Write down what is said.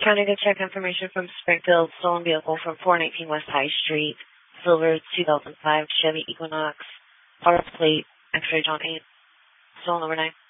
Trying to go check information from Springfield. Stolen vehicle from 419 West High Street. Silver 2005 Chevy Equinox. Auto plate X-ray John 8. Stolen overnight.